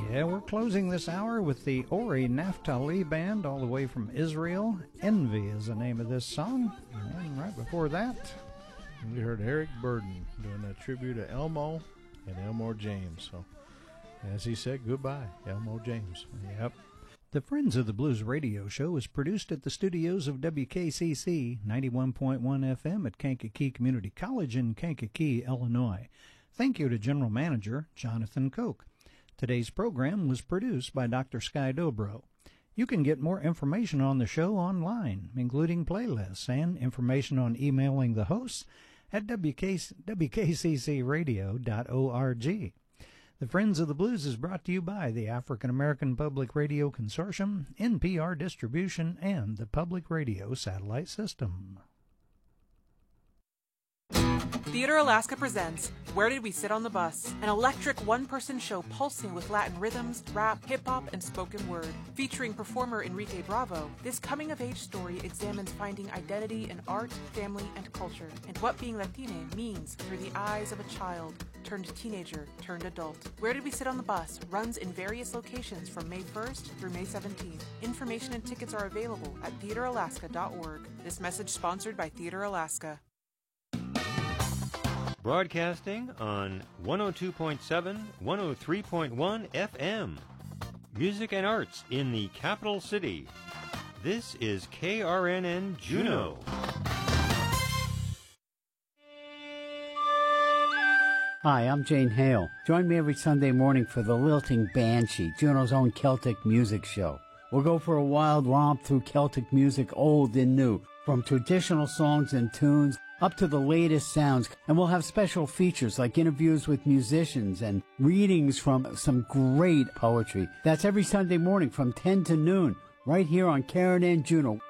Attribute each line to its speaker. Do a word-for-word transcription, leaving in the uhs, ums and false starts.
Speaker 1: Yeah, we're closing this hour with the Ori Naftali Band, all the way from Israel. Envy is the name of this song. And right before that,
Speaker 2: we heard Eric Burden doing a tribute to Elmo and Elmore James. So, as he said, goodbye, Elmo James.
Speaker 1: Yep. The Friends of the Blues radio show is produced at the studios of W K C C ninety-one point one F M at Kankakee Community College in Kankakee, Illinois. Thank you to General Manager Jonathan Koch. Today's program was produced by Doctor Sky Dobro. You can get more information on the show online, including playlists and information on emailing the hosts at w k c c radio dot org. The Friends of the Blues is brought to you by the African American Public Radio Consortium, N P R Distribution, and the Public Radio Satellite System.
Speaker 3: Theater Alaska presents Where Did We Sit on the Bus? An electric one-person show pulsing with Latin rhythms, rap, hip-hop, and spoken word. Featuring performer Enrique Bravo, this coming-of-age story examines finding identity in art, family, and culture, and what being Latine means through the eyes of a child turned teenager turned adult. Where Did We Sit on the Bus runs in various locations from May first through May seventeenth. Information and tickets are available at theater alaska dot org. This message sponsored by Theater Alaska.
Speaker 4: Broadcasting on one oh two point seven, one oh three point one F M. Music and arts in the capital city. This is K R N N Juneau.
Speaker 5: Hi, I'm Jane Hale. Join me every Sunday morning for the Lilting Banshee, Juneau's own Celtic music show. We'll go for a wild romp through Celtic music, old and new, from traditional songs and tunes up to the latest sounds, and we'll have special features like interviews with musicians and readings from some great poetry. That's every Sunday morning from ten to noon, right here on K R N N Juneau.